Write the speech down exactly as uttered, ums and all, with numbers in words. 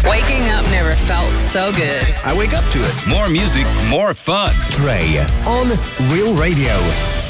Waking up never felt so good. I wake up to it. More music, more fun. Dre on Real Radio.